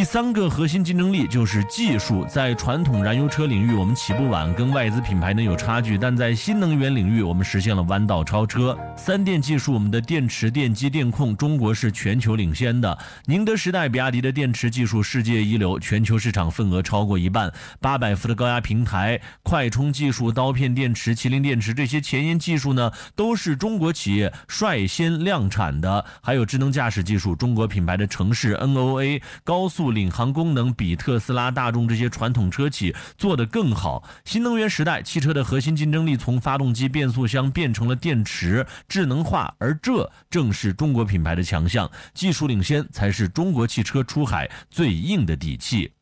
第3个核心竞争力就是技术。在传统燃油车领域，我们起步晚，跟外资品牌呢有差距，但在新能源领域，我们实现了弯道超车。3电技术，我们的电池、电机、电控，中国是全球领先的。宁德时代、比亚迪的电池技术世界一流，全球市场份额超过一半。800伏的高压平台、快充技术、刀片电池、麒麟电池这些前沿技术呢，都是中国企业率先量产的。还有智能驾驶技术，中国品牌的城市 NOA、高速领航功能比特斯拉、大众这些传统车企做得更好。新能源时代，汽车的核心竞争力从发动机、变速箱变成了电池、智能化，而这正是中国品牌的强项。技术领先才是中国汽车出海最硬的底气。